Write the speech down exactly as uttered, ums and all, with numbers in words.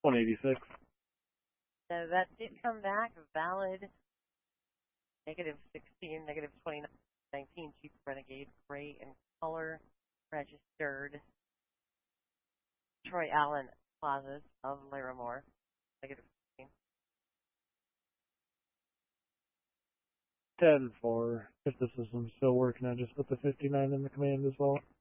one eighty-six. So that did come back valid. Negative sixteen, negative twenty-nine, nineteen Jeep Renegade, gray in color, registered. Troy Allen Plazas of Larimore, negative sixteen. ten four. If the system's still working, I just put the fifty-nine in the command as well.